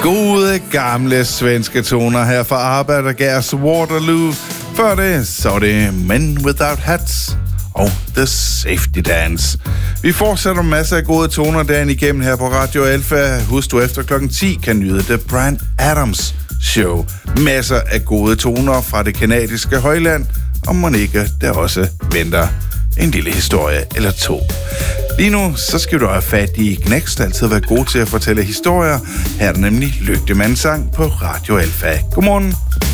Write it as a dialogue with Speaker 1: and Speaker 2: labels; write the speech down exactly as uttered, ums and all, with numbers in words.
Speaker 1: Gode gamle svenske toner her fra Arbejdergærs Waterloo. Før det, så er det Men Without Hats og The Safety Dance. Vi fortsætter masser af gode toner dagen igennem her på Radio Alfa. Husk du efter klokken ti kan nyde The Bryan Adams Show. Masser af gode toner fra det kanadiske højland, og mon ikke der også venter en lille historie eller to. Lige nu, så skal du have fat i Gnext, altid være god til at fortælle historier. Her er der nemlig Lygtemandssang på Radio Alfa. Godmorgen.